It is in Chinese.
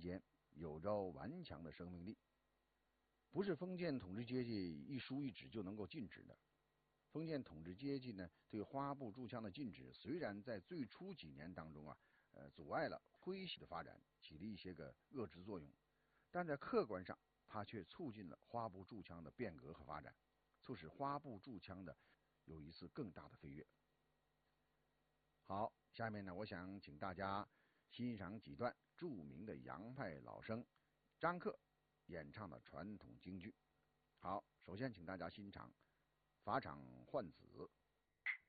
间有着顽强的生命力，不是封建统治阶级一书一指就能够禁止的。封建统治阶级呢，对花布驻枪的禁止，虽然在最初几年当中阻碍了徽系的发展，起了一些个遏制作用，但在客观上，它却促进了花布驻枪的变革和发展，促使花布驻枪的有一次更大的飞跃。好，下面呢，我想请大家欣赏几段著名的洋派老生张克演唱的传统京剧。好，首先请大家欣赏《法场换子》。